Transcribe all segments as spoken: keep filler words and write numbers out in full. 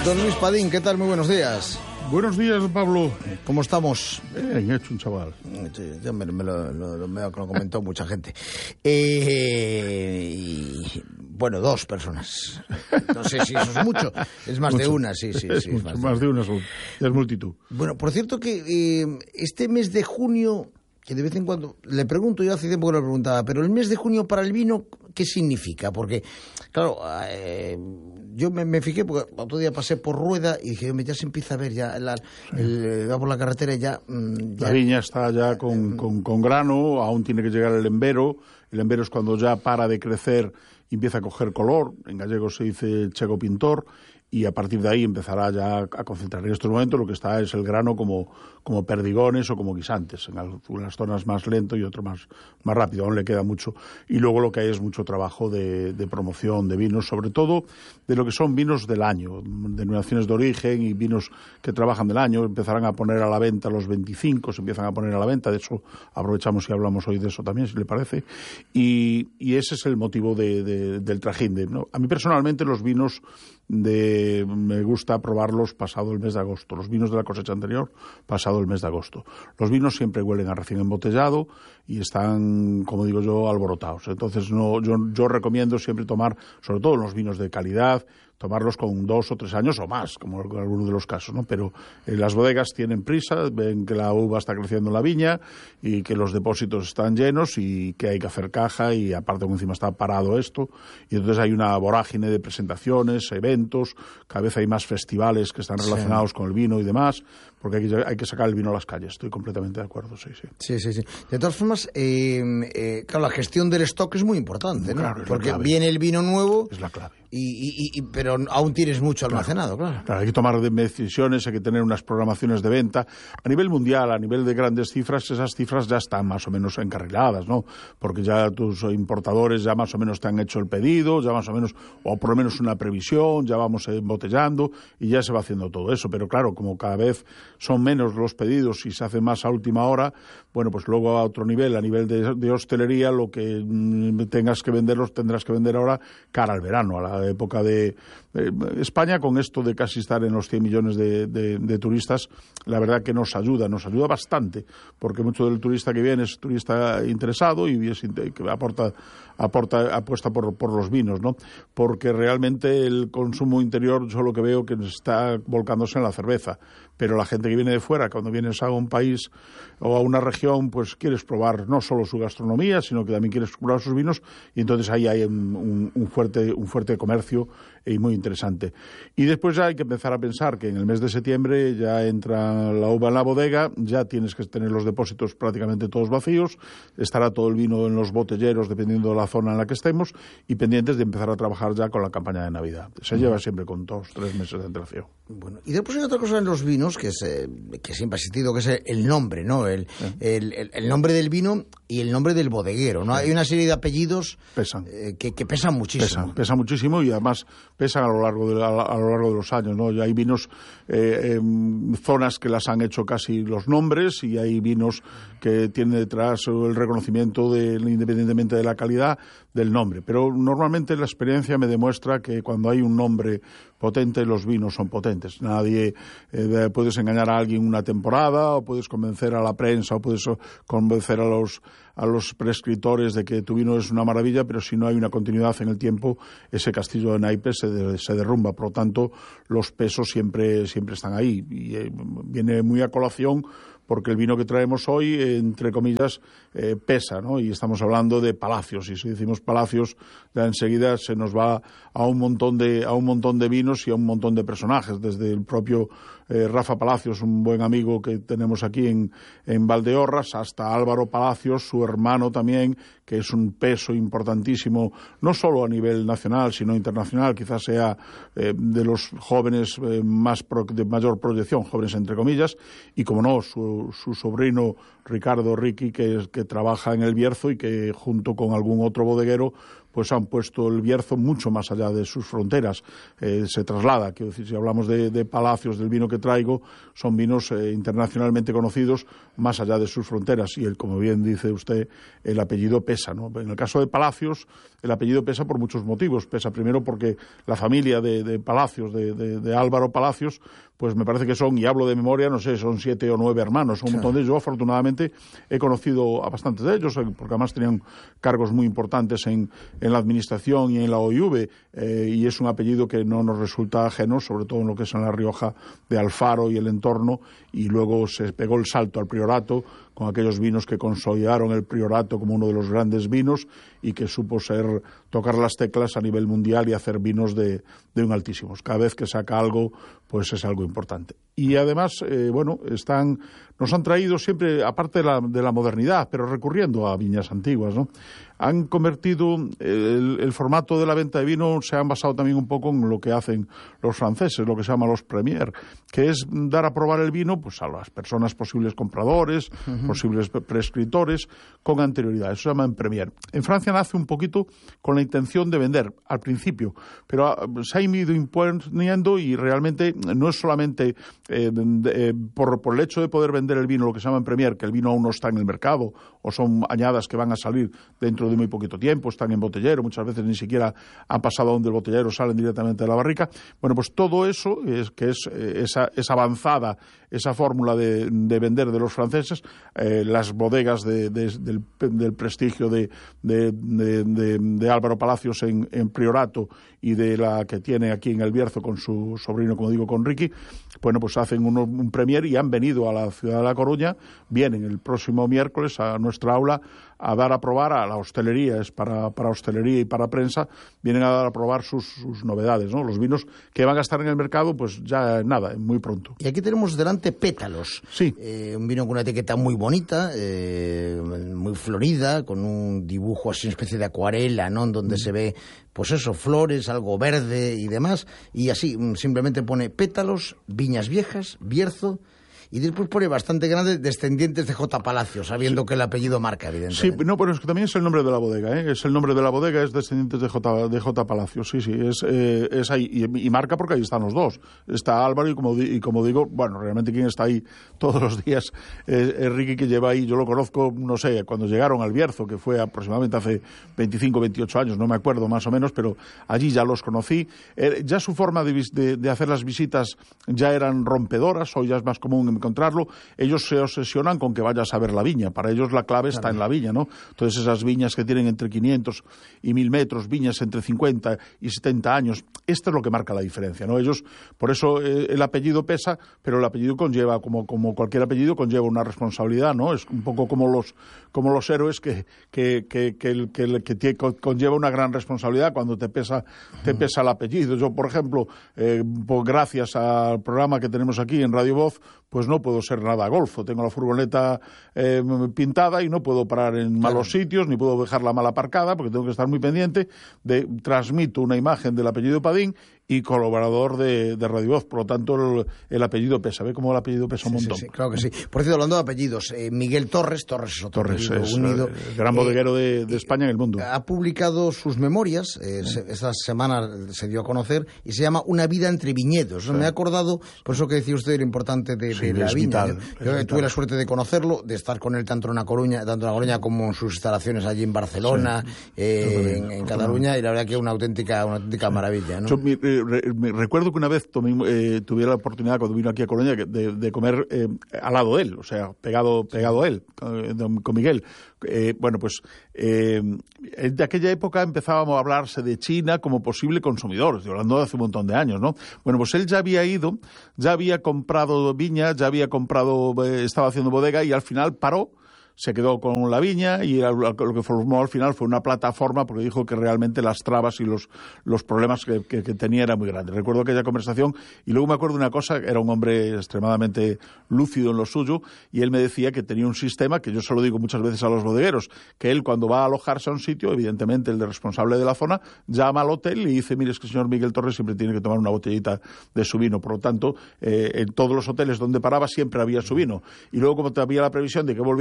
Don Luis Padín, ¿qué tal? Muy buenos días. Buenos días, Pablo. ¿Cómo estamos? Bien hecho, un chaval. Sí, ya me, me, lo, lo, me lo comentó mucha gente. Eh, y, bueno, dos personas. No sé si eso es mucho. Es más mucho. de una, sí, sí. Es sí mucho, es más, más de una, son, es multitud. Bueno, por cierto que eh, este mes de junio, que de vez en cuando, le pregunto, yo hace tiempo que lo preguntaba, pero el mes de junio para el vino, ¿qué significa? Porque, claro, eh, yo me, me fijé, porque otro día pasé por Rueda y dije, ya se empieza a ver, ya la, sí. el, va por la carretera y ya, ya... La viña está ya con, con, con grano, aún tiene que llegar el embero. El embero es cuando ya para de crecer y empieza a coger color. En gallego se dice chego pintor. Y a partir de ahí empezará ya a concentrar. En estos momentos lo que está es el grano como, como perdigones o como guisantes, en algunas zonas más lento y otras más, más rápido, aún le queda mucho. Y luego lo que hay es mucho trabajo de, de promoción de vinos, sobre todo de lo que son vinos del año, denominaciones de origen y vinos que trabajan del año. Empezarán a poner a la venta los veinticinco, se empiezan a poner a la venta, de eso aprovechamos y hablamos hoy de eso también, si le parece. Y, y ese es el motivo de, de, del trajín. De, ¿no? A mí personalmente los vinos de me gusta probarlos pasado el mes de agosto. Los vinos de la cosecha anterior, pasado el mes de agosto. Los vinos siempre huelen a recién embotellado y están, como digo yo, alborotados. Entonces no, yo, yo recomiendo siempre tomar, sobre todo los vinos de calidad, tomarlos con dos o tres años o más, como en algunos de los casos, ¿no? Pero eh, las bodegas tienen prisa, ven que la uva está creciendo en la viña y que los depósitos están llenos y que hay que hacer caja y aparte encima está parado esto y entonces hay una vorágine de presentaciones, eventos, cada vez hay más festivales que están relacionados sí. con el vino y demás, porque hay que, hay que sacar el vino a las calles, estoy completamente de acuerdo, sí, sí. Sí, sí, sí. De todas formas, eh, eh, claro, la gestión del stock es muy importante, ¿no? Claro, porque viene el vino nuevo... Es la clave. Y, y, y, pero aún tienes mucho almacenado, claro. claro. Claro, hay que tomar decisiones, hay que tener unas programaciones de venta. A nivel mundial, a nivel de grandes cifras, esas cifras ya están más o menos encarriladas, ¿no? Porque ya tus importadores ya más o menos te han hecho el pedido, ya más o menos, o por lo menos una previsión, ya vamos embotellando y ya se va haciendo todo eso. Pero claro, como cada vez son menos los pedidos y se hace más a última hora, bueno, pues luego a otro nivel, a nivel de, de hostelería, lo que mm, tengas que venderlos tendrás que vender ahora cara al verano, a la época de eh, España, con esto de casi estar en los cien millones de, de, de turistas, la verdad que nos ayuda, nos ayuda bastante, porque mucho del turista que viene es turista interesado y es, que aporta, aporta, apuesta por, por los vinos, ¿no? Porque realmente el consumo interior yo lo que veo que está volcándose en la cerveza, pero la gente que viene de fuera, cuando vienes a un país o a una región, pues quieres probar no solo su gastronomía, sino que también quieres probar sus vinos, y entonces ahí hay un, un, un fuerte, un fuerte comercio y muy interesante. Y después ya hay que empezar a pensar que en el mes de septiembre ya entra la uva en la bodega, ya tienes que tener los depósitos prácticamente todos vacíos, estará todo el vino en los botelleros dependiendo de la zona en la que estemos y pendientes de empezar a trabajar ya con la campaña de Navidad. Se lleva siempre con dos, tres meses de antelación. Bueno, y después hay otra cosa en los vinos que, es, eh, que siempre ha existido, que es el nombre, ¿no? El, sí. el, el, el nombre del vino y el nombre del bodeguero, ¿no? Sí. Hay una serie de apellidos pesan. Eh, que, que pesan muchísimo. Pesan, pesan muchísimo y además pesan a lo largo de, a, a lo largo de los años, ¿no? Y hay vinos, eh, eh, zonas que las han hecho casi los nombres y hay vinos que tienen detrás el reconocimiento de, independientemente de la calidad del nombre. Pero normalmente la experiencia me demuestra que cuando hay un nombre potente, los vinos son potentes. Nadie eh, puedes engañar a alguien una temporada, o puedes convencer a la prensa, o puedes convencer a los a los prescriptores de que tu vino es una maravilla, pero si no hay una continuidad en el tiempo, ese castillo de naipes se, de, se derrumba. Por lo tanto, los pesos siempre siempre están ahí. Y eh, viene muy a colación porque el vino que traemos hoy, entre comillas, eh, pesa, ¿no? Y estamos hablando de palacios, y si decimos palacios, ya enseguida se nos va a un montón de a un montón de vinos y a un montón de personajes, desde el propio eh, Rafa Palacios, un buen amigo que tenemos aquí en, en Valdeorras, hasta Álvaro Palacios, su hermano también, que es un peso importantísimo, no solo a nivel nacional, sino internacional, quizás sea eh, de los jóvenes eh, más pro, de mayor proyección, jóvenes entre comillas, y como no, su, su sobrino Ricardo Ricky, que, que trabaja en el Bierzo y que junto con algún otro bodeguero pues han puesto el Bierzo mucho más allá de sus fronteras, eh, se traslada, quiero decir, si hablamos de, de Palacios, del vino que traigo, son vinos eh, internacionalmente conocidos más allá de sus fronteras, y el, como bien dice usted, el apellido pesa, ¿no? En el caso de Palacios, el apellido pesa por muchos motivos. Pesa primero porque la familia de, de Palacios, de, de, de Álvaro Palacios, pues me parece que son, y hablo de memoria, no sé, son siete o nueve hermanos, un sí. montón de ellos. Yo afortunadamente he conocido a bastantes de ellos, porque además tenían cargos muy importantes en, en la administración y en la O I V, eh, y es un apellido que no nos resulta ajeno, sobre todo en lo que es en La Rioja de Alfaro y el entorno, y luego se pegó el salto al priorato con aquellos vinos que consolidaron el priorato como uno de los grandes vinos y que supo ser tocar las teclas a nivel mundial y hacer vinos de, de un altísimos. Cada vez que saca algo, pues es algo importante. Y además, eh, bueno, están, nos han traído siempre, aparte de la, de la modernidad, pero recurriendo a viñas antiguas, ¿no? Han convertido el, el formato de la venta de vino, se han basado también un poco en lo que hacen los franceses, lo que se llama los premier, que es dar a probar el vino pues a las personas posibles compradores, uh-huh. posibles prescriptores, con anterioridad. Eso se llama en premier. En Francia nace un poquito con la intención de vender al principio, pero se ha ido imponiendo y realmente no es solamente eh, de, eh, por, por el hecho de poder vender el vino, lo que se llama en premier, que el vino aún no está en el mercado o son añadas que van a salir dentro de muy poquito tiempo, están en botellero, muchas veces ni siquiera han pasado a donde el botellero, salen directamente de la barrica. Bueno, pues todo eso, es, que es eh, esa, esa avanzada, esa fórmula de, de vender de los franceses, eh, las bodegas de, de, del, del prestigio de, de, de, de, de Álvaro Palacios en, en Priorato y de la que tiene aquí en El Bierzo con su sobrino, como digo, con Ricky, bueno, pues hacen uno, un premier y han venido a la ciudad de La Coruña, vienen el próximo miércoles a nuestra aula a dar a probar a la hostelería, es para, para hostelería y para prensa, vienen a dar a probar sus, sus novedades, ¿no? Los vinos que van a estar en el mercado, pues ya nada, muy pronto. Y aquí tenemos delante Pétalos, sí. eh, un vino con una etiqueta muy bonita, eh, muy florida, con un dibujo así, una especie de acuarela, ¿no? En donde mm. se ve, pues eso, flores, algo verde y demás, y así simplemente pone Pétalos, Viñas Viejas, Bierzo. Y después pone bastante grande descendientes de J. Palacio, sabiendo sí. que el apellido marca, evidentemente. Sí, no, pero es que también es el nombre de la bodega, ¿eh? Es el nombre de la bodega, es descendientes de J. de J. Palacio, sí, sí, es, eh, es ahí. Y, y marca porque ahí están los dos. Está Álvaro y como, y como digo, bueno, realmente quien está ahí todos los días es, es Ricky, que lleva ahí, yo lo conozco, no sé, cuando llegaron al Bierzo, que fue aproximadamente hace veinticinco, veintiocho años, no me acuerdo más o menos, pero allí ya los conocí. Eh, ya su forma de, de, de hacer las visitas ya eran rompedoras, hoy ya es más común encontrarlo. Ellos se obsesionan con que vayas a ver la viña. Para ellos la clave está claro. en la viña, ¿no? Entonces esas viñas que tienen entre quinientos y mil metros, viñas entre cincuenta y setenta años, esto es lo que marca la diferencia, ¿no? Ellos, por eso eh, el apellido pesa, pero el apellido conlleva, como, como cualquier apellido, conlleva una responsabilidad, ¿no? Es un poco como los, como los héroes que, que, que, que, el, que, el, que tie, conlleva una gran responsabilidad cuando te pesa, te pesa el apellido. Yo, por ejemplo, eh, pues gracias al programa que tenemos aquí en Radio Voz, pues no puedo ser nada golfo. Tengo la furgoneta eh, pintada y no puedo parar en malos claro. sitios, ni puedo dejarla mal aparcada, porque tengo que estar muy pendiente. De, transmito una imagen del apellido Padín y colaborador de, de Radio Voz. Por lo tanto, el, el apellido pesa. ¿Ve cómo el apellido pesa un sí, montón? Sí, sí, claro que sí. Por cierto, hablando de apellidos, eh, Miguel Torres, Torres es otro Torres apellido es unido. El gran bodeguero eh, de, de España en el mundo. Ha publicado sus memorias, eh, sí. esta semana se dio a conocer, y se llama Una vida entre viñedos. Sí. Me he acordado, por eso que decía usted lo importante de, sí, de la viña. Vital, Yo, yo tuve la suerte de conocerlo, de estar con él tanto en La Coruña, tanto en La Coruña como en sus instalaciones allí en Barcelona, sí. eh, en, en Cataluña, y la verdad que es una auténtica, una auténtica maravilla, ¿no? Yo me, me, me recuerdo que una vez tomé, eh, tuviera la oportunidad, cuando vino aquí a Coruña, de, de comer eh, al lado de él, o sea, pegado, pegado a él, con, con Miguel. Eh, bueno, pues eh, de aquella época empezábamos a hablarse de China como posible consumidor, estoy hablando de hace un montón de años, ¿no? Bueno, pues él ya había ido, ya había comprado viña, ya había comprado, eh, estaba haciendo bodega y al final paró, se quedó con la viña y lo que formó al final fue una plataforma, porque dijo que realmente las trabas y los, los problemas que, que, que tenía eran muy grandes. Recuerdo aquella conversación y luego me acuerdo de una cosa, era un hombre extremadamente lúcido en lo suyo y él me decía que tenía un sistema, que yo se lo digo muchas veces a los bodegueros, que él cuando va a alojarse a un sitio, evidentemente el de responsable de la zona, llama al hotel y dice, mire, es que el señor Miguel Torres siempre tiene que tomar una botellita de su vino, por lo tanto, eh, en todos los hoteles donde paraba siempre había su vino. Y luego como había la previsión de que volviera, pues siempre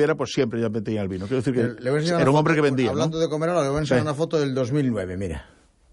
siempre ya metía el vino. Quiero decir que Le voy a enseñar era un una hombre foto, que vendía, hablando ¿no? de comer ahora, le voy a enseñar Sí. una foto del dos mil nueve, mira.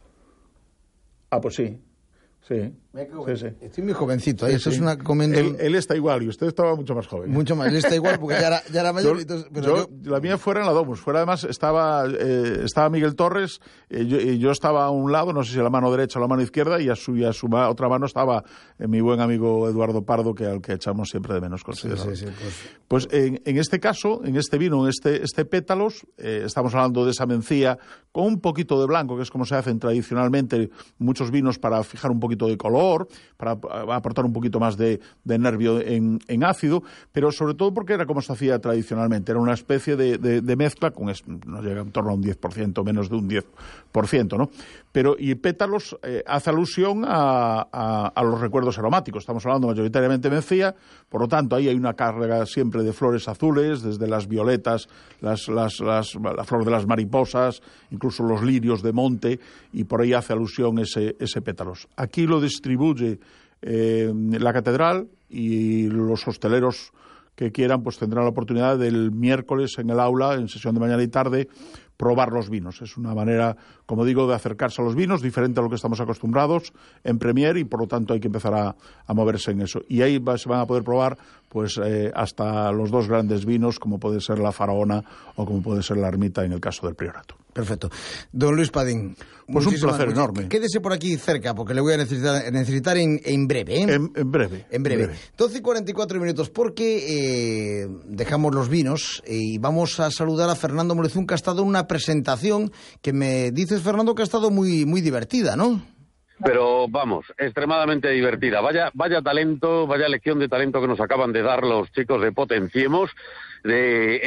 Ah, pues sí. Sí. Sí, sí. Estoy muy jovencito, ¿eh? Sí, Eso sí. es una comiendo... Él, él está igual y usted estaba mucho más joven. Mucho más, él está igual porque ya era, ya era mayor. Yo, entonces, pero yo- yo- La mía fuera en la Domus. Fuera además estaba, eh, estaba Miguel Torres, eh, yo, y yo estaba a un lado, no sé si a la mano derecha o a la mano izquierda, y a su, y a su ma- otra mano estaba eh, mi buen amigo Eduardo Pardo, que al que echamos siempre de menos Sí, considerado. sí, sí, pues... Pues en, en este caso, en este vino, en este, este pétalos, eh, estamos hablando de esa mencía con un poquito de blanco, que es como se hacen tradicionalmente muchos vinos para fijar un poquito de color, para eh, aportar un poquito más de, de nervio en, en ácido, pero sobre todo porque era como se hacía tradicionalmente, era una especie de, de, de mezcla, con es, no llega en torno a un diez por ciento, menos de un diez por ciento, ¿no? Pero, y pétalos eh, hace alusión a, a, a los recuerdos aromáticos. Estamos hablando mayoritariamente de mencía, por lo tanto, ahí hay una carga siempre de flores azules, desde las violetas, las, las, las, la flor de las mariposas, incluso los lirios de monte, y por ahí hace alusión ese, ese pétalos. Aquí lo distribuye eh, la catedral, y los hosteleros que quieran pues tendrán la oportunidad del miércoles en el aula, en sesión de mañana y tarde, probar los vinos. Es una manera, como digo, de acercarse a los vinos, diferente a lo que estamos acostumbrados en Premier, y por lo tanto hay que empezar a, a moverse en eso. Y ahí va, se van a poder probar pues eh, hasta los dos grandes vinos, como puede ser la Faraona o como puede ser la Ermita en el caso del Priorato. Perfecto. Don Luis Padín. Pues un muchísimas- placer muchas- enorme. Quédese por aquí cerca, porque le voy a necesitar, necesitar en, en breve, ¿eh? En, en breve. En breve. doce y cuarenta y cuatro minutos, porque eh, dejamos los vinos y vamos a saludar a Fernando Molezún, que ha estado en una presentación que me dices, Fernando, que ha estado muy, muy divertida, ¿no? Pero vamos, extremadamente divertida. Vaya, vaya talento, vaya lección de talento que nos acaban de dar los chicos de Potenciemos, de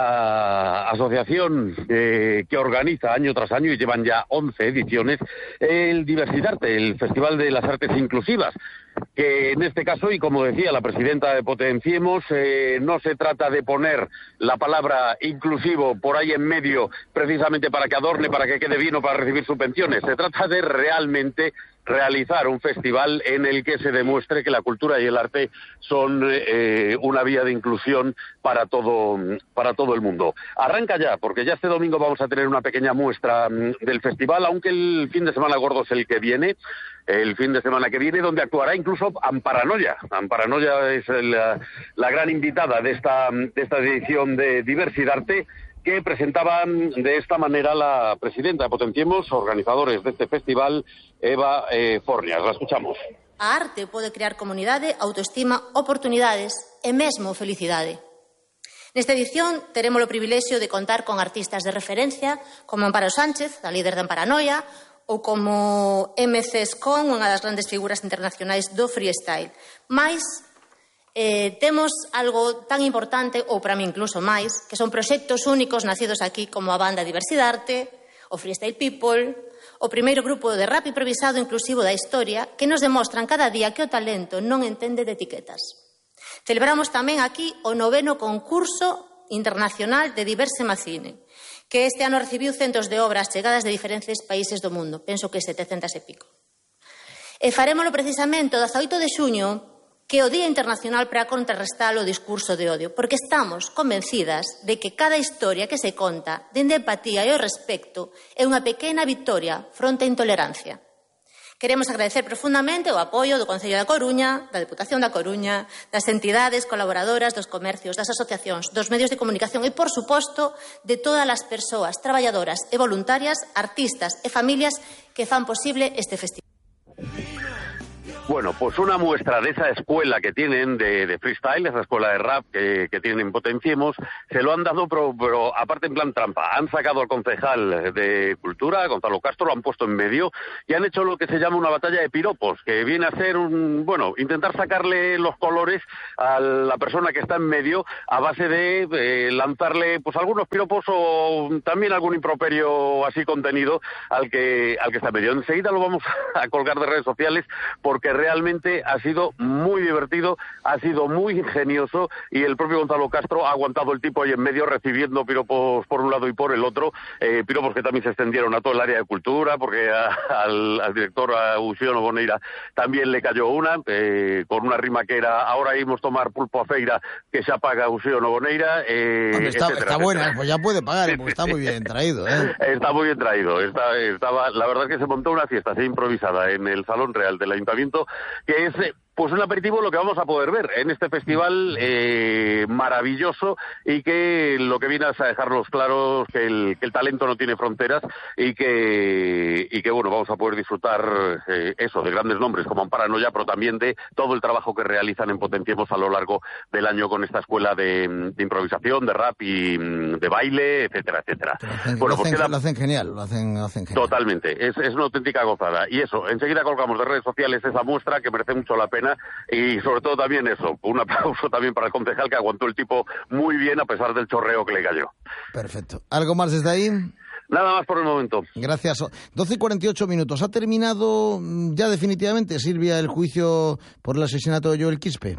esa asociación eh, que organiza año tras año, y llevan ya once ediciones, el Diversidarte, el Festival de las Artes Inclusivas, que en este caso, y como decía la presidenta de Potenciemos, eh, no se trata de poner la palabra inclusivo por ahí en medio precisamente para que adorne, para que quede bien o para recibir subvenciones. Se trata de realmente realizar un festival en el que se demuestre que la cultura y el arte son eh, una vía de inclusión para todo, para todo el mundo. Arranca ya, porque ya este domingo vamos a tener una pequeña muestra mm, del festival, aunque el fin de semana gordo es el que viene, el fin de semana que viene, donde actuará incluso Amparanoia. Amparanoia es la, la gran invitada de esta, de esta edición de Diversidarte, que presentaban de esta manera la presidenta de Potenciemos, organizadores de este festival, Eva eh, Fornias. La escuchamos. A arte pode crear comunidade, autoestima, oportunidades e mesmo felicidade. Nesta edición teremos o privilexio de contar con artistas de referencia como Amparo Sánchez, a líder de Amparanoia, ou como M C Scon, unha das grandes figuras internacionais do freestyle. Mais eh, temos algo tan importante, ou para mí incluso máis, que son proxectos únicos nacidos aquí, como a banda Diversidarte, o Freestyle People, o primeiro grupo de rap improvisado inclusivo da historia, que nos demostran cada día que o talento non entende de etiquetas. Celebramos tamén aquí o noveno concurso internacional de Diverse Macine, que este ano recibiu centos de obras chegadas de diferentes países do mundo, penso que setecentas e pico. E farémolo precisamente o dezaoito de xuño, que é o Día Internacional para contrarrestar o discurso de odio, porque estamos convencidas de que cada historia que se conta, dende a empatía e o respecto, é unha pequena victoria fronte á intolerancia. Queremos agradecer profundamente o apoio do Concello da Coruña, da Deputación da Coruña, das entidades colaboradoras, dos comercios, das asociacións, dos medios de comunicación e, por suposto, de todas as persoas traballadoras e voluntarias, artistas e familias que fan posible este festival. Bueno, pues una muestra de esa escuela que tienen de, de freestyle, esa escuela de rap que, que tienen en Potenciemos, se lo han dado, pero, pero aparte en plan trampa. Han sacado al concejal de Cultura, Gonzalo Castro, lo han puesto en medio y han hecho lo que se llama una batalla de piropos, que viene a ser un, bueno, intentar sacarle los colores a la persona que está en medio a base de eh, lanzarle pues algunos piropos o también algún improperio así contenido al que, al que está en medio. Enseguida lo vamos a colgar de redes sociales porque realmente ha sido muy divertido, ha sido muy ingenioso, y el propio Gonzalo Castro ha aguantado el tipo ahí en medio recibiendo piropos por un lado y por el otro, eh, piropos que también se extendieron a todo el área de cultura, porque a, al, al director, a Uxío Boneira, también le cayó una, eh, con una rima que era ahora íbamos tomar pulpo a feira que se apaga Uxío Boneira, eh, Hombre, está, etcétera, está buena, etcétera. Pues ya puede pagar, porque está muy bien traído, ¿eh? Está muy bien traído, está, estaba, la verdad que se montó una fiesta así improvisada en el Salón Real del Ayuntamiento, que es pues un aperitivo lo que vamos a poder ver en este festival eh, maravilloso, y que lo que viene es a dejarnos claros que el, que el talento no tiene fronteras, y que y que bueno, vamos a poder disfrutar eh, eso, de grandes nombres como Amparo Anoya, pero también de todo el trabajo que realizan en Potenciemos a lo largo del año con esta escuela de, de improvisación, de rap y de baile, etcétera, etcétera. Lo hacen, Bueno, lo pues hacen, queda... lo hacen genial, lo hacen, lo hacen genial. Totalmente, es, es una auténtica gozada. Y eso, enseguida colgamos de redes sociales esa muestra que merece mucho la pena, y sobre todo también eso, un aplauso también para el concejal, que aguantó el tipo muy bien a pesar del chorreo que le cayó. Perfecto. ¿Algo más desde ahí? Nada más por el momento. Gracias. doce y cuarenta y ocho minutos. ¿Ha terminado ya definitivamente, Silvia, el juicio por el asesinato de Joel Quispe?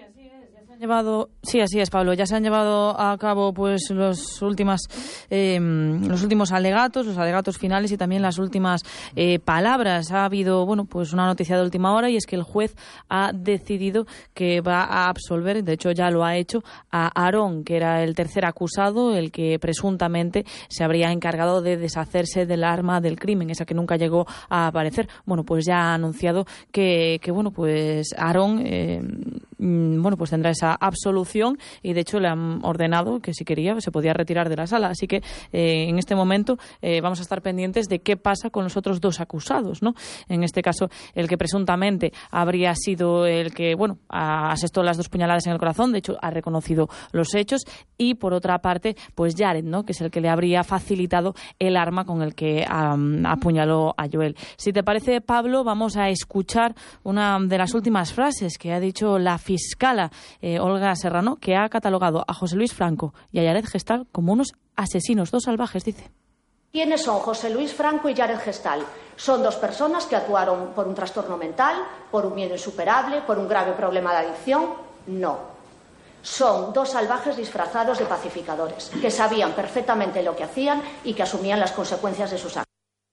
Llevado, sí, así es, Pablo. Ya se han llevado a cabo pues los últimas, eh, los últimos alegatos, los alegatos finales y también las últimas eh, palabras. Ha habido, bueno, pues una noticia de última hora, y es que el juez ha decidido que va a absolver, de hecho ya lo ha hecho, a Aarón, que era el tercer acusado, el que presuntamente se habría encargado de deshacerse del arma del crimen, esa que nunca llegó a aparecer. Bueno, pues ya ha anunciado que, que bueno, pues Aarón, eh, bueno, pues tendrá esa absolución, y de hecho le han ordenado que si quería se podía retirar de la sala. Así que eh, en este momento eh, vamos a estar pendientes de qué pasa con los otros dos acusados, ¿no? En este caso, el que presuntamente habría sido el que, bueno, asestó las dos puñaladas en el corazón, de hecho ha reconocido los hechos, y por otra parte, pues Jared, ¿no?, que es el que le habría facilitado el arma con el que um, apuñaló a Joel. Si te parece, Pablo, vamos a escuchar una de las últimas frases que ha dicho la fiscala eh, Olga Serrano, que ha catalogado a José Luis Franco y a Jared Gestal como unos asesinos, dos salvajes, dice. ¿Quiénes son José Luis Franco y Jared Gestal? Son dos personas que actuaron por un trastorno mental, por un miedo insuperable, por un grave problema de adicción. No. Son dos salvajes disfrazados de pacificadores, que sabían perfectamente lo que hacían y que asumían las consecuencias de sus actos.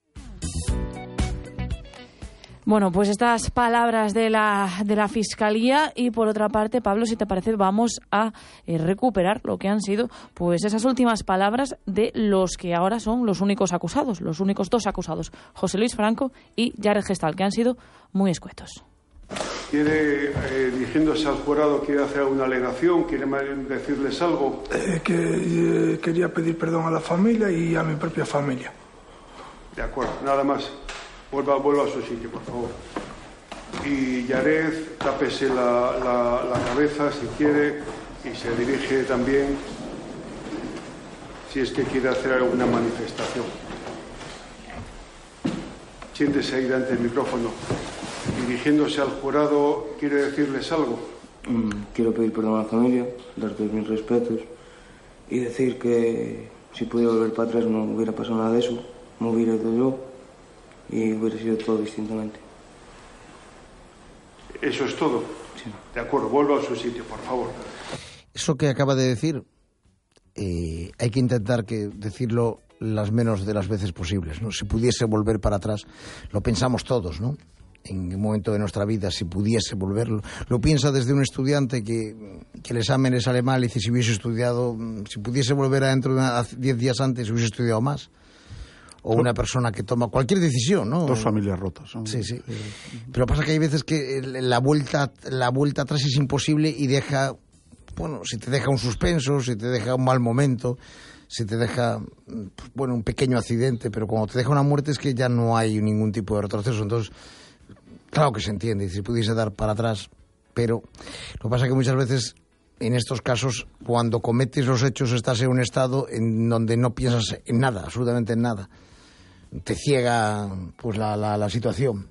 Bueno, pues estas palabras de la, de la Fiscalía, y por otra parte, Pablo, si te parece, vamos a eh, recuperar lo que han sido pues esas últimas palabras de los que ahora son los únicos acusados, los únicos dos acusados, José Luis Franco y Jared Gestal, que han sido muy escuetos. ¿Quiere, eh, dirigiéndose al jurado, quiere hacer alguna alegación? ¿Quiere decirles algo? Eh, que eh, quería pedir perdón a la familia y a mi propia familia. De acuerdo, nada más. Vuelva, vuelva a su sitio, por favor. Y Jared, tápese la, la, la cabeza si quiere, y se dirige también, si es que quiere hacer alguna manifestación. Siéntese ahí delante del micrófono. Dirigiéndose al jurado, ¿quiere decirles algo? Mm, quiero pedir perdón a la familia, dar todos mis respetos y decir que si pudiera volver para atrás no hubiera pasado nada de eso, no hubiera ido yo y hubiera sido todo distintamente. ¿Eso es todo? Sí. De acuerdo, vuelva a su sitio, por favor. Eso que acaba de decir, eh, hay que intentar que decirlo las menos de las veces posibles, ¿no? Si pudiese volver para atrás, lo pensamos todos, ¿no? En un momento de nuestra vida, si pudiese volverlo. Lo piensa desde un estudiante que, que el examen le sale mal y dice, si hubiese estudiado, si pudiese volver adentro de diez días antes, hubiese estudiado más. O una persona que toma cualquier decisión, ¿no? Dos familias rotas, ¿no? Sí, sí. Pero pasa que hay veces que la vuelta, la vuelta atrás es imposible y deja, bueno, si te deja un suspenso, si te deja un mal momento, si te deja, bueno, un pequeño accidente, pero cuando te deja una muerte es que ya no hay ningún tipo de retroceso. Entonces, claro que se entiende, si pudiese dar para atrás, pero lo que pasa es que muchas veces, en estos casos, cuando cometes los hechos, estás en un estado en donde no piensas en nada, absolutamente en nada. Te ciega pues la, la, la situación.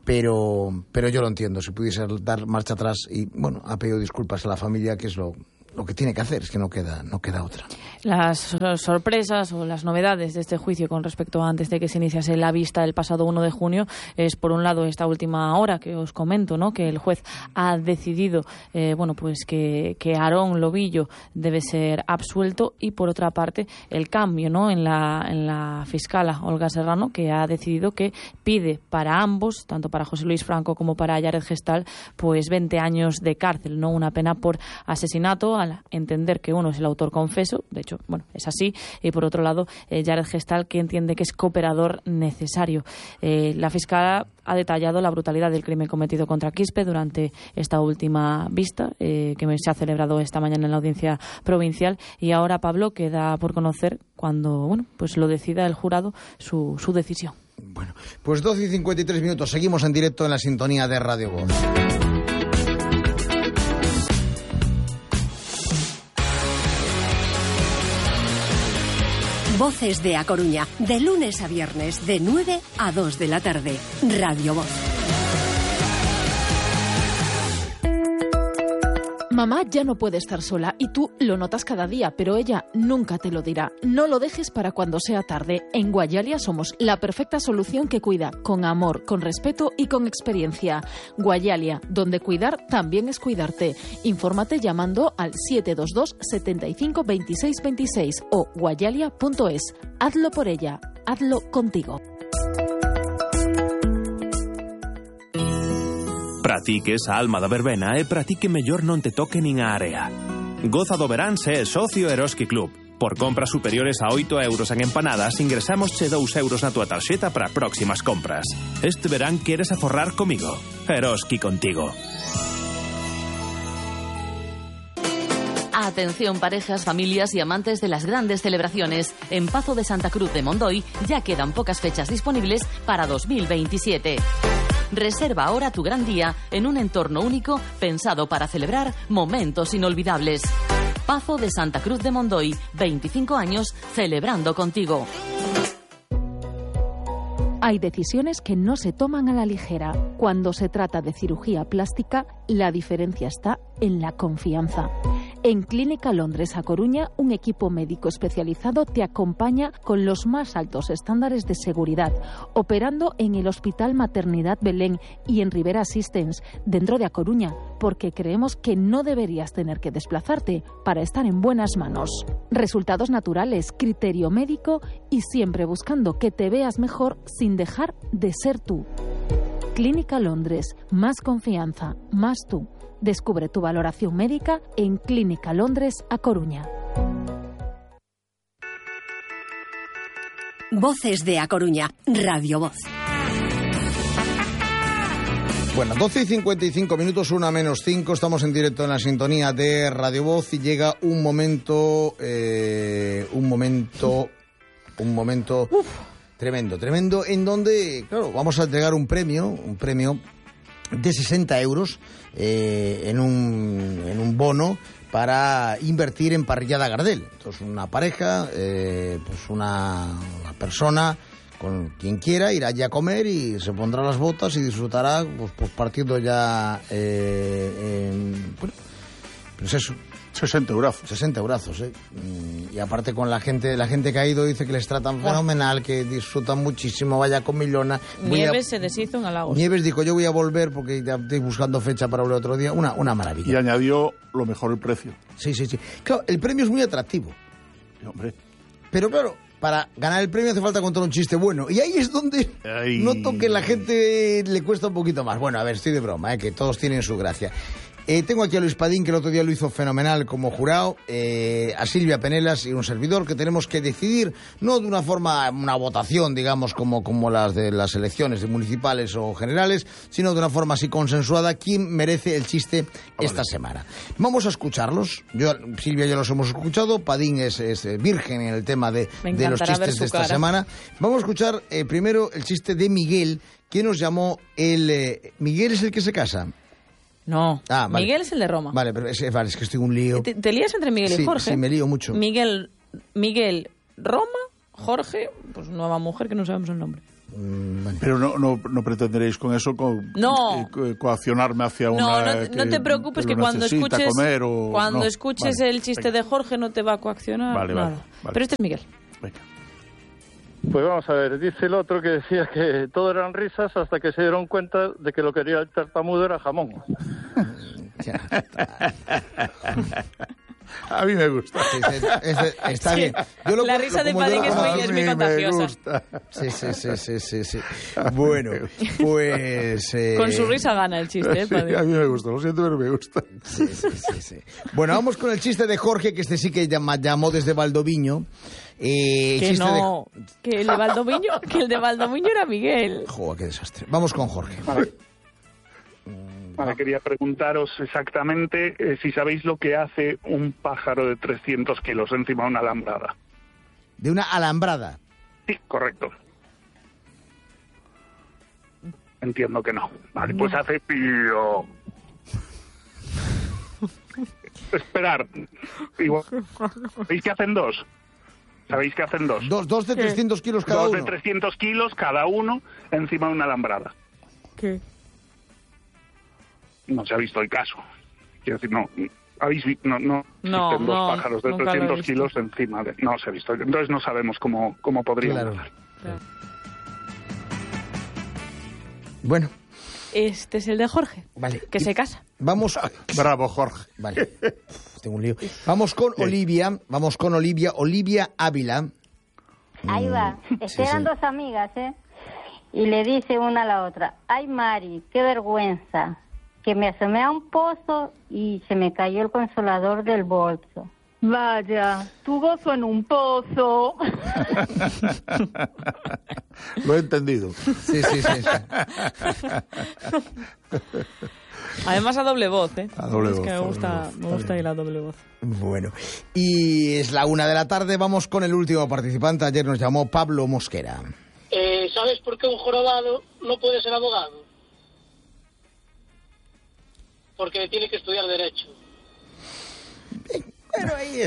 Pero, pero yo lo entiendo, si pudiese dar marcha atrás, y bueno, ha pedido disculpas a la familia, que es lo, lo que tiene que hacer, es que no queda, no queda otra. Las sorpresas o las novedades de este juicio con respecto a antes de que se iniciase la vista el pasado uno de junio es, por un lado, esta última hora que os comento, ¿no? Que el juez ha decidido eh, bueno, pues que, que Aarón Lobillo debe ser absuelto, y por otra parte el cambio, ¿no? en la, en la fiscala Olga Serrano, que ha decidido que pide para ambos, tanto para José Luis Franco como para Jared Gestal, pues veinte años de cárcel, no una pena por asesinato, al entender que uno es el autor confeso, de hecho, bueno, es así, y por otro lado, eh, Jared Gestal, que entiende que es cooperador necesario. Eh, la fiscala ha detallado la brutalidad del crimen cometido contra Quispe durante esta última vista, eh, que se ha celebrado esta mañana en la audiencia provincial, y ahora, Pablo, queda por conocer cuando, bueno, pues lo decida el jurado su, su decisión. Bueno, pues doce y cincuenta y tres minutos, seguimos en directo en la sintonía de Radio Voz. Voces de A Coruña, de lunes a viernes, de nueve a dos de la tarde. Radio Voz. Mamá ya no puede estar sola y tú lo notas cada día, pero ella nunca te lo dirá. No lo dejes para cuando sea tarde. En Guayalia somos la perfecta solución que cuida, con amor, con respeto y con experiencia. Guayalia, donde cuidar también es cuidarte. Infórmate llamando al siete dos dos, setenta y cinco, veintiséis veintiséis o guayalia punto es. Hazlo por ella, hazlo contigo. Para ti que esa alma da verbena é para ti que mellor non te toque nin a area. Goza do verán se é socio Eroski Club. Por compras superiores a oito euros en empanadas, ingresamos che dous euros na tua tarxeta para próximas compras. Este verán queres aforrar comigo. Eroski contigo. Atención, parejas, familias y amantes de las grandes celebraciones. En Pazo de Santa Cruz de Mondoy ya quedan pocas fechas disponibles para dos mil veintisiete. Reserva ahora tu gran día en un entorno único pensado para celebrar momentos inolvidables. Pazo de Santa Cruz de Mondoy, veinticinco años celebrando contigo. Hay decisiones que no se toman a la ligera. Cuando se trata de cirugía plástica, la diferencia está en la confianza. En Clínica Londres A Coruña, un equipo médico especializado te acompaña con los más altos estándares de seguridad, operando en el Hospital Maternidad Belén y en Rivera Assistance, dentro de A Coruña, porque creemos que no deberías tener que desplazarte para estar en buenas manos. Resultados naturales, criterio médico y siempre buscando que te veas mejor sin dejar de ser tú. Clínica Londres, más confianza, más tú. Descubre tu valoración médica en Clínica Londres A Coruña. Voces de A Coruña, Radio Voz. Bueno, doce y cincuenta y cinco minutos, una menos cinco, estamos en directo en la sintonía de Radio Voz y llega un momento, eh, un momento, un momento Uf. tremendo, tremendo, en donde, claro, vamos a entregar un premio, un premio de sesenta euros eh, en, un, en un bono para invertir en Parrillada Gardel. Entonces, una pareja, eh, pues una, una persona con quien quiera irá allí a comer y se pondrá las botas y disfrutará pues, pues partiendo ya eh, en, bueno, pues eso, sesenta eurazos. sesenta eurazos, ¿eh? Y aparte con la gente, la gente que ha ido dice que les tratan fenomenal, que disfrutan muchísimo, vaya comilona. Nieves a... se deshizo en halagos. Nieves dijo, yo voy a volver porque ya estoy buscando fecha para volver otro día. Una, una maravilla. Y añadió lo mejor, el precio. Sí, sí, sí. Claro, el premio es muy atractivo. Sí, hombre. Pero claro, para ganar el premio hace falta contar un chiste bueno. Y ahí es donde Ay. noto que la gente le cuesta un poquito más. Bueno, a ver, estoy de broma, ¿eh? Que todos tienen su gracia. Eh, tengo aquí a Luis Padín, que el otro día lo hizo fenomenal como jurado, eh, a Silvia Penelas y un servidor, que tenemos que decidir, no de una forma, una votación, digamos, como, como las de las elecciones de municipales o generales, sino de una forma así consensuada, quién merece el chiste ah, esta vale. semana. Vamos a escucharlos. Yo, Silvia ya los hemos escuchado, Padín es, es virgen en el tema de, de los chistes de esta cara. semana. Vamos a escuchar eh, primero el chiste de Miguel, que nos llamó el... Eh, Miguel es el que se casa. No, ah, vale. Miguel es el de Roma. Vale, pero es, vale, es que estoy un lío. ¿Te, te lías entre Miguel y sí, Jorge? Sí, me lío mucho. Miguel, Miguel, Roma, Jorge, pues nueva mujer que no sabemos el nombre. Mm, bueno. Pero no, no, no pretenderéis con eso co no. eh, coaccionarme hacia no, una... No, que, no te preocupes que, que cuando escuches, comer o... cuando no. escuches vale. el chiste Venga. de Jorge no te va a coaccionar vale, nada. Vale, vale. Pero este es Miguel. Venga. Pues vamos a ver, dice el otro que decía que todo eran risas hasta que se dieron cuenta de que lo que quería el tartamudo era jamón. A mí me gusta. Sí, sí, ese, está sí. bien. Yo lo, la risa de Padín es muy, es muy contagiosa. Sí, sí, sí, sí, sí, sí. Bueno, pues... Eh... Con su risa gana el chiste, ¿eh, Padín? Sí, a mí me gusta, lo siento, pero me gusta. Sí, sí, sí, sí. Bueno, vamos con el chiste de Jorge, que este sí que llama, llamó desde Valdoviño. Eh, que chiste no, de... que el de Valdoviño, que el de Valdoviño era Miguel. Joder, qué desastre. Vamos con Jorge. Vale. Vale, quería preguntaros exactamente eh, si sabéis lo que hace un pájaro de trescientos kilos encima de una alambrada. ¿De una alambrada? Sí, correcto. Entiendo que no. Vale, pues hace pío. Esperar. Igual. ¿Sabéis que hacen dos? ¿Sabéis que hacen dos? Dos, dos de trescientos kilos cada dos uno. Dos de trescientos kilos cada uno encima de una alambrada. ¿Qué? No se ha visto el caso. Quiero decir, no, habéis visto, no, no, no, existen no dos pájaros de trescientos kilos encima de, no se ha visto. Entonces no sabemos cómo, cómo podrían claro. hacer. Claro. Bueno. Este es el de Jorge. Vale. Que se casa. Vamos. Bravo, Jorge. Vale. Tengo un lío. Vamos con sí. Olivia. Vamos con Olivia. Olivia Ávila. Ahí va. Sí, Eran sí. dos amigas, ¿eh? Y le dice una a la otra: ay, Mari, qué vergüenza, que me asomé a un pozo y se me cayó el consolador del bolso. Vaya, tu gozo en un pozo. Lo he entendido. Sí, sí, sí. Además a doble voz, ¿eh? A doble es voz. que me gusta, voz, me gusta ahí la doble voz. Bueno, y es la una de la tarde, vamos con el último participante. Ayer nos llamó Pablo Mosquera. Eh, ¿Sabes por qué un jorobado no puede ser abogado? Porque tiene que estudiar Derecho. Pero ahí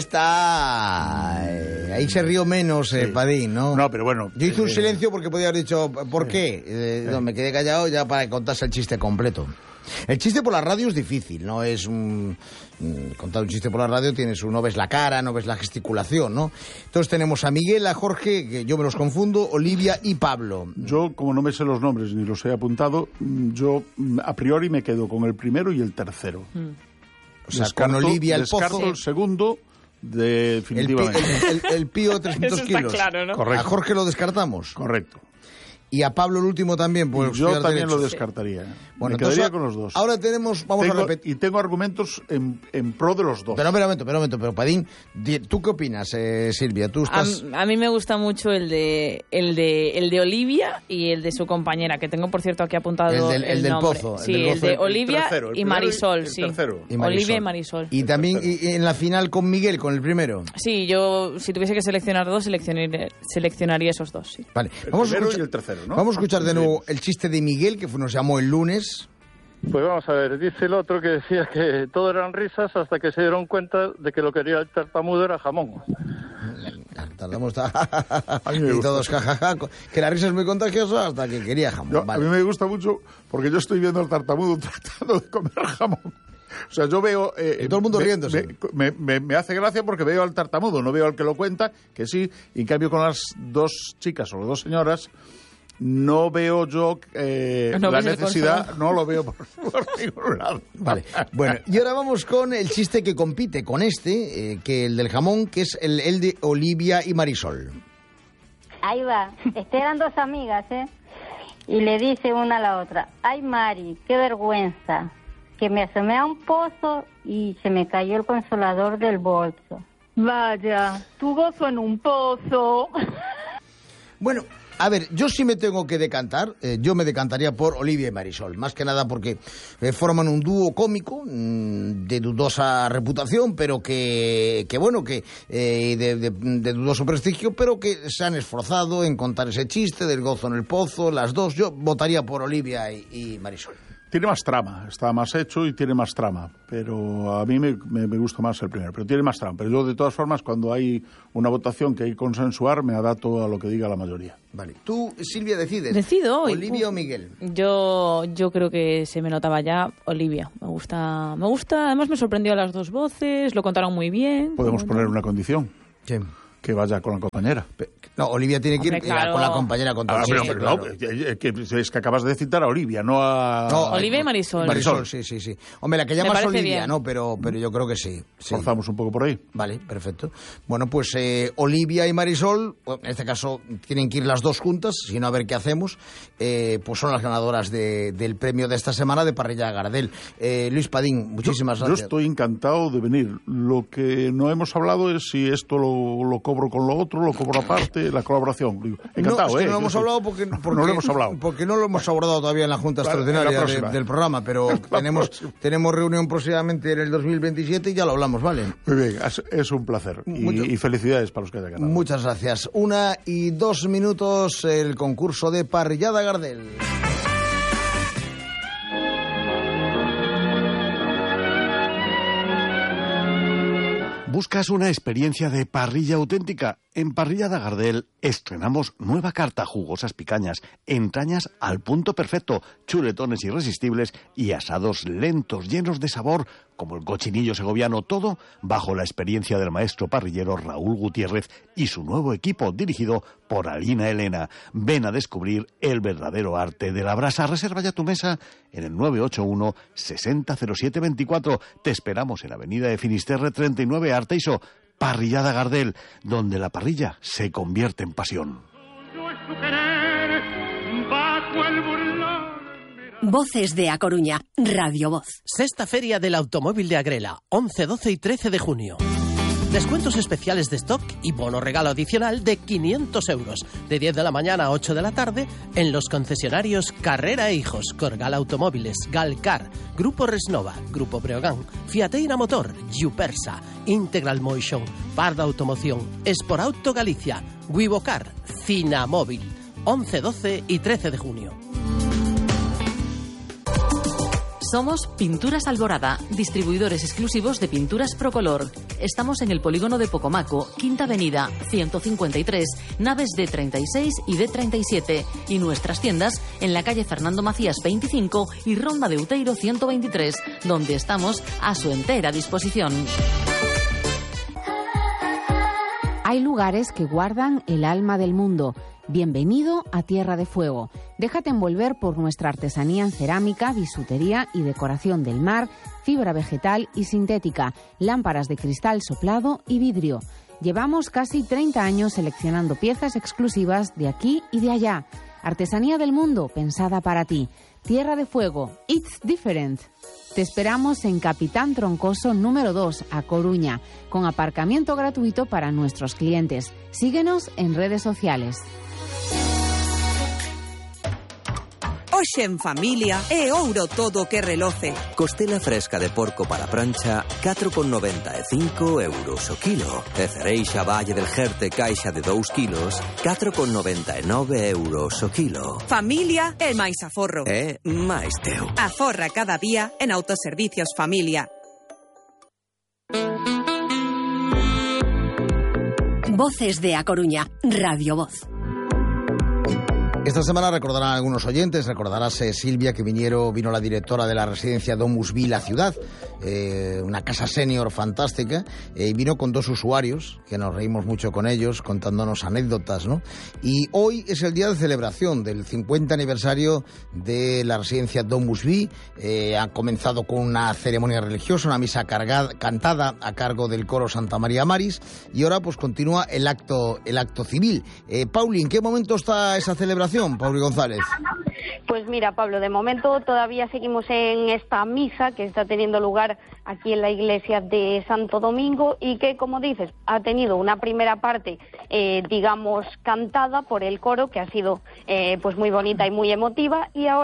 está. Eh, ahí se rió menos, eh, sí. Padín, ¿no? No, pero bueno. Yo hice un silencio porque podía haber dicho, ¿por sí. qué? Eh, sí. No, me quedé callado ya para que contase el chiste completo. El chiste por la radio es difícil, no es un... Contar un chiste por la radio tienes un, no ves la cara, no ves la gesticulación, ¿no? Entonces tenemos a Miguel, a Jorge, que yo me los confundo, Olivia y Pablo. Yo, como no me sé los nombres ni los he apuntado, yo a priori me quedo con el primero y el tercero. Mm. O sea, descarto, con Olivia el descarto pozo. el segundo, definitivamente. El, pi, el, el, el pío de trescientos kilos. Claro, ¿no? Correcto. A Jorge lo descartamos. Correcto. Y a Pablo el último también. Pues, yo también derecho. lo descartaría. Bueno, me quedaría entonces, con los dos. Ahora tenemos, vamos tengo, a repetir. Y tengo argumentos en, en pro de los dos. Pero, pero, pero, pero, pero Padín, ¿tú qué opinas, eh, Silvia? ¿Tú estás... a, a mí me gusta mucho el de, el de el de Olivia y el de su compañera, que tengo, por cierto, aquí apuntado el, del, el, el del nombre. Pozo. El sí, del el de Olivia el tercero, el y Marisol, y sí. Y Marisol. Olivia y Marisol. Y también y, y en la final con Miguel, con el primero. Sí, yo, si tuviese que seleccionar dos, seleccionaría, seleccionaría esos dos, sí. Vale, el vamos a primero escuchar, y el tercero, ¿no? Vamos a escuchar de nuevo el chiste de Miguel, que nos llamó el lunes. Pues vamos a ver, dice el otro que decía que todo eran risas hasta que se dieron cuenta de que lo que quería el tartamudo era jamón. Tardamos y todos jajaja, que la risa es muy contagiosa hasta que quería jamón. Yo, vale. A mí me gusta mucho porque yo estoy viendo al tartamudo tratando de comer jamón. O sea, yo veo... Eh, y todo el mundo me, riéndose. Me, me, me hace gracia porque veo al tartamudo, no veo al que lo cuenta, que sí, y en cambio con las dos chicas o las dos señoras... No veo yo eh, no la necesidad, no lo veo por, por ningún lado. Vale, bueno, y ahora vamos con el chiste que compite con este, eh, que el del jamón, que es el, el de Olivia y Marisol. Ahí va, este eran dos amigas, ¿eh? Y le dice una a la otra: ay, Mari, qué vergüenza, que me asomé a un pozo y se me cayó el consolador del bolso. Vaya, tu gozo en un pozo. Bueno, a ver, yo sí me tengo que decantar, eh, yo me decantaría por Olivia y Marisol, más que nada porque eh, forman un dúo cómico mmm, de dudosa reputación, pero que, que bueno, que eh, de, de, de dudoso prestigio, pero que se han esforzado en contar ese chiste del gozo en el pozo, las dos. Yo votaría por Olivia y, y Marisol. Tiene más trama, está más hecho y tiene más trama, pero a mí me, me, me gusta más el primero, pero tiene más trama. Pero yo, de todas formas, cuando hay una votación que hay que consensuar, me adapto a lo que diga la mayoría. Vale. Tú, Silvia, decides. Decido hoy. ¿Olivia o Miguel? Yo, yo creo que se me notaba ya Olivia. Me gusta, me gusta, además me sorprendió las dos voces, lo contaron muy bien. Podemos poner una condición. Sí. Que vaya con la compañera. No, Olivia tiene que ir Hombre, claro. con la compañera. Con Ah, pero, sí, pero claro. no, es que, es que acabas de citar a Olivia, no a... No, Olivia y Marisol. Marisol, sí, sí, sí. Hombre, la que Me llamas parece Olivia, bien. ¿no? Pero, pero yo creo que sí. sí. Forzamos un poco por ahí. Vale, perfecto. Bueno, pues eh, Olivia y Marisol, en este caso tienen que ir las dos juntas, si no a ver qué hacemos, eh, pues son las ganadoras de, del premio de esta semana de Parrilla Gardel. Eh, Luis Padín, muchísimas yo, gracias. Yo estoy encantado de venir. Lo que no hemos hablado es si esto lo, lo cobro con lo otro, lo cobro aparte, la colaboración. Encantado, no, es que ¿eh? no lo hemos hablado porque, porque, no lo hemos hablado. porque no lo hemos abordado todavía en la Junta Vale, Extraordinaria en la de, del programa, pero tenemos, tenemos reunión próximamente en el dos mil veintisiete y ya lo hablamos, ¿vale? Muy bien, es, es un placer. Mucho. Y, y felicidades para los que hayan ganado. Muchas gracias. Una y dos minutos el concurso de Parrillada Gardel. ¿Buscas una experiencia de parrilla auténtica? En Parrillada Gardel estrenamos nueva carta, jugosas picañas, entrañas al punto perfecto, chuletones irresistibles y asados lentos, llenos de sabor, como el cochinillo segoviano, todo bajo la experiencia del maestro parrillero Raúl Gutiérrez y su nuevo equipo dirigido por Alina Elena. Ven a descubrir el verdadero arte de la brasa. Reserva ya tu mesa en el nueve ocho uno, sesenta cero siete veinticuatro. Te esperamos en Avenida de Finisterre treinta y nueve, Arteiso. Parrillada Gardel, donde la parrilla se convierte en pasión. Voces de A Coruña, Radio Voz. Sexta Feria del Automóvil de Agrela, once, doce y trece de junio. Descuentos especiales de stock y bono regalo adicional de quinientos euros, de diez de la mañana a ocho de la tarde, en los concesionarios Carrera e Hijos, Corgal Automóviles, Galcar, Grupo Resnova, Grupo Breogán, Fiateira Motor, Yupersa, Integral Motion, Parda Automoción, Espor Auto Galicia, Wivocar, Cinamóvil, once, doce y trece de junio. Somos Pinturas Alborada, distribuidores exclusivos de pinturas Procolor. Estamos en el polígono de Pocomaco, Quinta Avenida, ciento cincuenta y tres, naves D treinta y seis y D treinta y siete. Y nuestras tiendas en la calle Fernando Macías veinticinco y Ronda de Uteiro ciento veintitrés, donde estamos a su entera disposición. Hay lugares que guardan el alma del mundo. Bienvenido a Tierra de Fuego. Déjate envolver por nuestra artesanía en cerámica, bisutería y decoración del mar, fibra vegetal y sintética, lámparas de cristal soplado y vidrio. Llevamos casi treinta años seleccionando piezas exclusivas de aquí y de allá. Artesanía del mundo pensada para ti. Tierra de Fuego. It's different. Te esperamos en Capitán Troncoso número dos, A Coruña, con aparcamiento gratuito para nuestros clientes. Síguenos en redes sociales. Hoxe en familia é ouro todo o que reloce. Costela fresca de porco para prancha, catro con noventa e cinco euros o kilo. E cereixa Valle del Jerte caixa de dous kilos, catro con noventa e nove euros o kilo. Familia é máis aforro. É máis teu. Aforra cada día en Autoservicios Familia. Voces de A Coruña, Radio Voz. Esta semana recordarán algunos oyentes, recordarás eh, Silvia que vinieron, vino la directora de la residencia Domus Vi La Ciudad, eh, una casa senior fantástica, eh, y vino con dos usuarios, que nos reímos mucho con ellos, contándonos anécdotas, ¿no? Y hoy es el día de celebración del cincuenta aniversario de la residencia Domus Vi. Eh, ha comenzado con una ceremonia religiosa, una misa cargada, cantada a cargo del coro Santa María Maris, y ahora pues continúa el acto, el acto civil. Eh, Pauli, ¿en qué momento está esa celebración? Pauli González. Pues mira, Pablo, de momento todavía seguimos en esta misa que está teniendo lugar aquí en la iglesia de Santo Domingo y que, como dices, ha tenido una primera parte, eh, digamos, cantada por el coro, que ha sido eh, pues muy bonita y muy emotiva, y ahora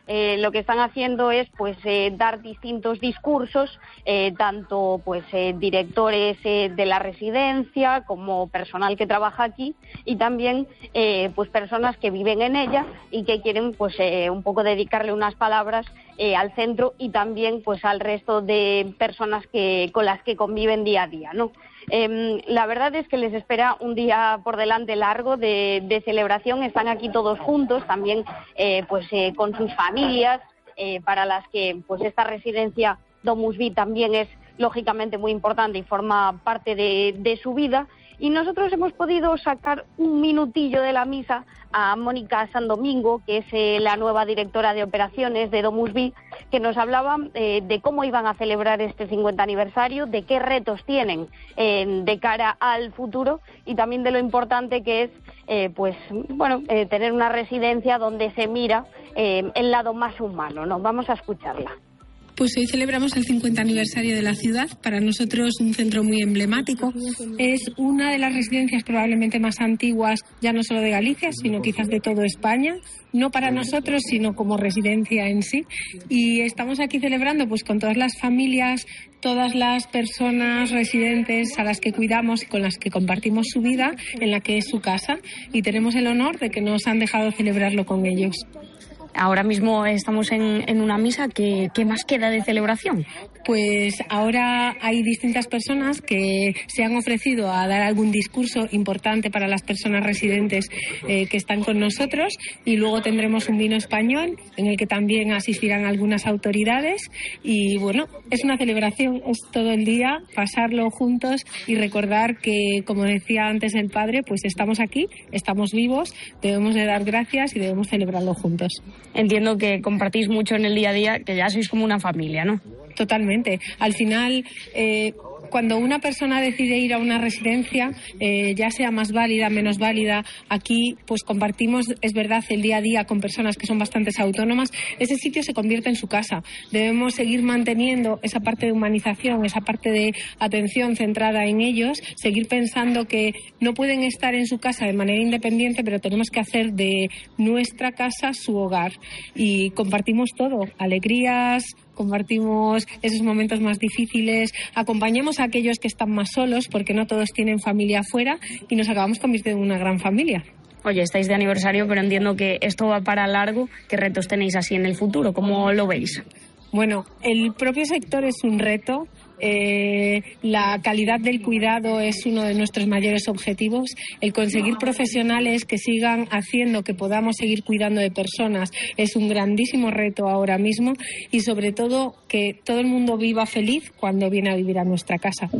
eh, lo que están haciendo es pues eh, dar distintos discursos, eh, tanto pues eh, directores eh, de la residencia como personal que trabaja aquí y también eh, pues personas que viven en ella y que quieren pues eh, un poco dedicarle unas palabras eh, al centro y también pues al resto de personas que con las que conviven día a día, ¿no? Eh, la verdad es que les espera un día por delante largo de, de celebración. Están aquí todos juntos, también eh, pues eh, con sus familias, eh, para las que pues esta residencia Domus Vi también es lógicamente muy importante y forma parte de, de su vida. Y nosotros hemos podido sacar un minutillo de la misa a Mónica San Domingo, que es eh, la nueva directora de operaciones de Domus Vi, que nos hablaba eh, de cómo iban a celebrar este cincuenta aniversario, de qué retos tienen eh, de cara al futuro y también de lo importante que es eh, pues bueno eh, tener una residencia donde se mira eh, el lado más humano, ¿no? Vamos a escucharla. Pues hoy celebramos el cincuenta aniversario de la ciudad, para nosotros un centro muy emblemático. Es una de las residencias probablemente más antiguas, ya no solo de Galicia, sino quizás de toda España. No para nosotros, sino como residencia en sí. Y estamos aquí celebrando pues con todas las familias, todas las personas residentes a las que cuidamos y con las que compartimos su vida, en la que es su casa. Y tenemos el honor de que nos han dejado celebrarlo con ellos. Ahora mismo estamos en, en una misa. ¿Qué, ¿Qué más queda de celebración? Pues ahora hay distintas personas que se han ofrecido a dar algún discurso importante para las personas residentes eh, que están con nosotros, y luego tendremos un vino español en el que también asistirán algunas autoridades y bueno, es una celebración, es todo el día pasarlo juntos y recordar que, como decía antes el padre, pues estamos aquí, estamos vivos, debemos de dar gracias y debemos celebrarlo juntos. Entiendo que compartís mucho en el día a día, que ya sois como una familia, ¿no? Totalmente. Al final, eh, cuando una persona decide ir a una residencia, eh, ya sea más válida, menos válida, aquí pues compartimos, es verdad, el día a día con personas que son bastante autónomas. Ese sitio se convierte en su casa. Debemos seguir manteniendo esa parte de humanización, esa parte de atención centrada en ellos, seguir pensando que no pueden estar en su casa de manera independiente, pero tenemos que hacer de nuestra casa su hogar. Y compartimos todo, alegrías, compartimos esos momentos más difíciles, acompañamos a aquellos que están más solos, porque no todos tienen familia afuera, y nos acabamos convirtiendo en una gran familia. Oye, estáis de aniversario, pero entiendo que esto va para largo. ¿Qué retos tenéis así en el futuro? ¿Cómo lo veis? Bueno, el propio sector es un reto. Eh, la calidad del cuidado es uno de nuestros mayores objetivos. El conseguir profesionales que sigan haciendo que podamos seguir cuidando de personas es un grandísimo reto ahora mismo, y sobre todo que todo el mundo viva feliz cuando viene a vivir a nuestra casa.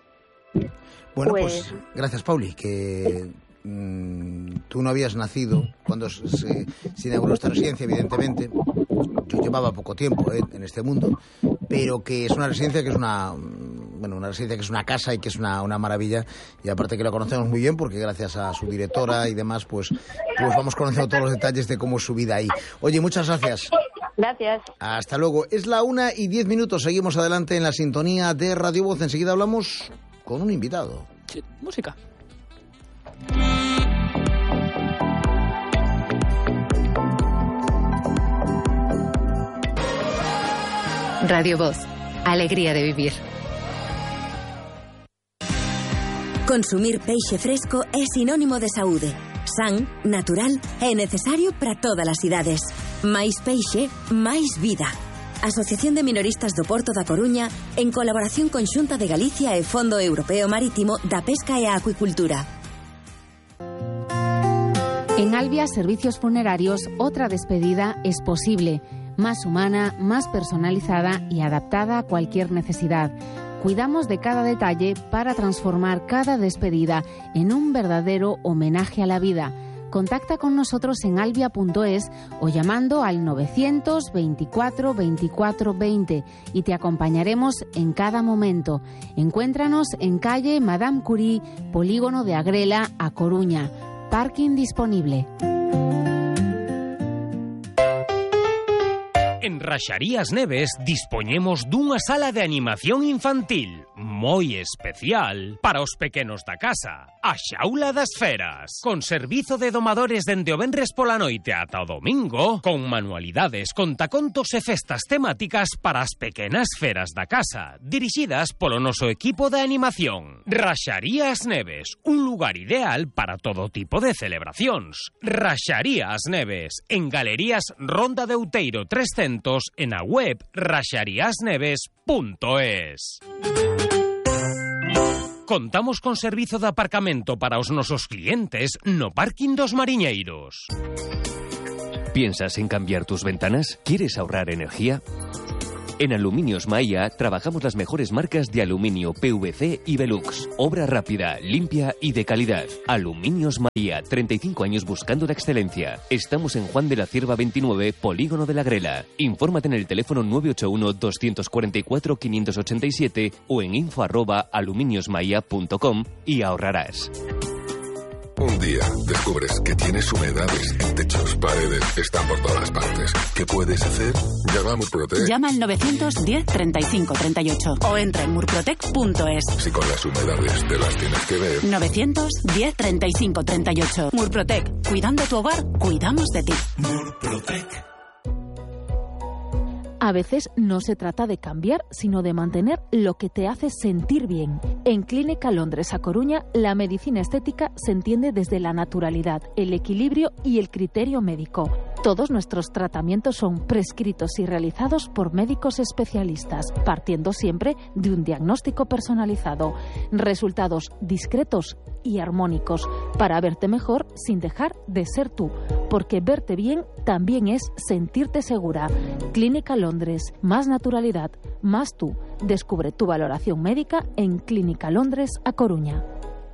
Bueno, pues, pues gracias, Pauli, que mmm, tú no habías nacido cuando se, se inauguró esta residencia, evidentemente. Yo llevaba poco tiempo eh, en este mundo, pero que es una residencia que es una bueno una residencia que es una casa y que es una, una maravilla, y aparte que la conocemos muy bien porque gracias a su directora y demás pues pues vamos conociendo todos los detalles de cómo es su vida ahí. Oye, muchas gracias. Gracias. Hasta luego. Es la una y diez minutos. Seguimos adelante en la sintonía de Radio Voz. Enseguida hablamos con un invitado. Sí, música. Radio Voz, alegría de vivir. Consumir peixe fresco é sinónimo de saúde. San, natural e necesario para todas as idades. Máis peixe, máis vida. Asociación de Minoristas do Porto da Coruña, en colaboración con Xunta de Galicia e Fondo Europeo Marítimo da Pesca e a Acuicultura. En Albia Servicios Funerarios, otra despedida es posible. Más humana, más personalizada y adaptada a cualquier necesidad. Cuidamos de cada detalle para transformar cada despedida en un verdadero homenaje a la vida. Contacta con nosotros en albia punto es o llamando al novecientos veinticuatro veinticuatro veinte y te acompañaremos en cada momento. Encuéntranos en calle Madame Curie, Polígono de Agrela, A Coruña. Parking disponible. En Raxarías Neves dispoñemos dunha sala de animación infantil, moi especial para os pequenos da casa. A Xaula das Feras, con servizo de domadores dende o venres pola noite ata o domingo, con manualidades, contacontos e festas temáticas para as pequenas feras da casa, dirixidas polo noso equipo de animación. Raxaría As Neves, un lugar ideal para todo tipo de celebracións. Raxaría As Neves, en Galerías Ronda de Outeiro trescentos e na web raxarías neves punto es. Contamos con servizo de aparcamento para os nosos clientes no Parking dos Mariñeiros. ¿Piensas en cambiar tus ventanas? ¿Quieres ahorrar energía? En Aluminios Maia trabajamos las mejores marcas de aluminio P V C y Velux. Obra rápida, limpia y de calidad. Aluminios Maia, treinta y cinco años buscando la excelencia. Estamos en Juan de la Cierva veintinueve, Polígono de la Grela. Infórmate en el teléfono nueve ocho uno, dos cuatro cuatro, cinco ocho siete o en info arroba aluminiosmaia punto com y ahorrarás. Un día descubres que tienes humedades en techos, paredes, están por todas partes. ¿Qué puedes hacer? Llama a Murprotec. Llama al novecientos diez, treinta y cinco, treinta y ocho o entra en murprotec punto es. Si con las humedades te las tienes que ver. novecientos diez, treinta y cinco, treinta y ocho. Murprotec. Cuidando tu hogar, cuidamos de ti. Murprotec. A veces no se trata de cambiar, sino de mantener lo que te hace sentir bien. En Clínica Londres A Coruña, la medicina estética se entiende desde la naturalidad, el equilibrio y el criterio médico. Todos nuestros tratamientos son prescritos y realizados por médicos especialistas, partiendo siempre de un diagnóstico personalizado. Resultados discretos y armónicos para verte mejor sin dejar de ser tú, porque verte bien también es sentirte segura. Clínica Londres, más naturalidad, más tú. Descubre tu valoración médica en Clínica Londres A Coruña.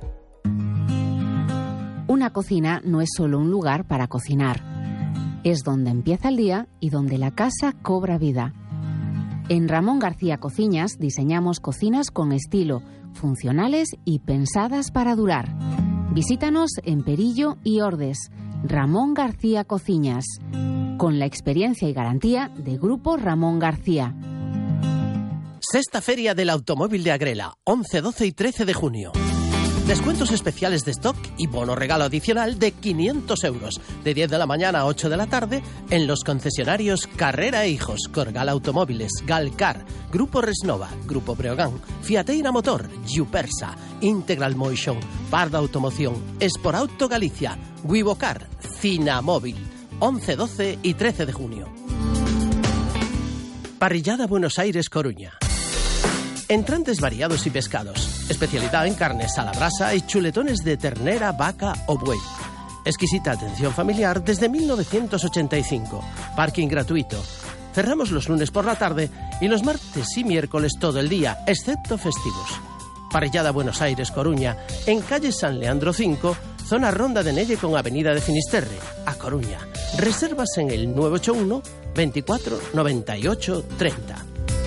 Una cocina no es solo un lugar para cocinar. Es donde empieza el día y donde la casa cobra vida. En Ramón García Cociñas diseñamos cocinas con estilo, funcionales y pensadas para durar. Visítanos en Perillo y Ordes. Ramón García Cociñas, con la experiencia y garantía de Grupo Ramón García. Sexta Feria del Automóvil de Agrela, once, doce y trece de junio. Descuentos especiales de stock y bono regalo adicional de quinientos euros, de diez de la mañana a ocho de la tarde, en los concesionarios Carrera e Hijos, Corgal Automóviles, Galcar, Grupo Resnova, Grupo Breogán, Fiateira Motor, Yupersa, Integral Motion, Parda Automoción, Esporauto Galicia, Wivocar, Cinamóvil, once, doce y trece de junio. Parrillada Buenos Aires Coruña. Entrantes variados y pescados. Especialidad en carnes a la brasa y chuletones de ternera, vaca o buey. Exquisita atención familiar desde mil novecientos ochenta y cinco. Parking gratuito. Cerramos los lunes por la tarde y los martes y miércoles todo el día, excepto festivos. Parrillada Buenos Aires Coruña, en calle San Leandro cinco, zona Ronda de Nelle con avenida de Finisterre, A Coruña. Reservas en el nueve ocho uno, veinticuatro, noventa y ocho, treinta.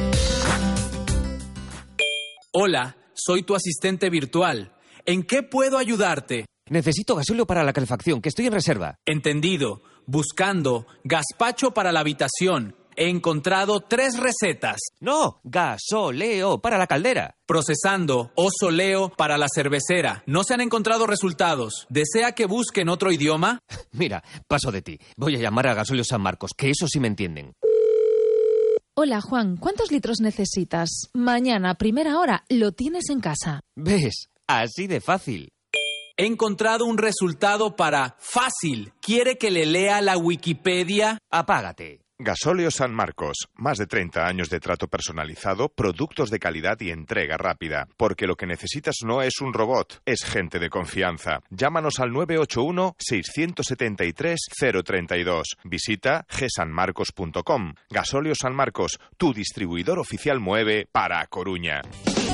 Hola, soy tu asistente virtual. ¿En qué puedo ayudarte? Necesito gasóleo para la calefacción, que estoy en reserva. Entendido. Buscando gazpacho para la habitación. He encontrado tres recetas. No, gasóleo para la caldera. Procesando osoleo para la cervecera. No se han encontrado resultados. ¿Desea que busque en otro idioma? Mira, paso de ti. Voy a llamar a Gasóleo San Marcos, que eso sí me entienden. Hola, Juan, ¿cuántos litros necesitas? Mañana, primera hora, lo tienes en casa. ¿Ves? Así de fácil. He encontrado un resultado para fácil. ¿Quiere que le lea la Wikipedia? Apágate. Gasóleo San Marcos. Más de treinta años de trato personalizado, productos de calidad y entrega rápida. Porque lo que necesitas no es un robot, es gente de confianza. Llámanos al nueve ocho uno, seis siete tres, cero tres dos. Visita ge san marcos punto com. Gasóleo San Marcos, tu distribuidor oficial Moeve para Coruña.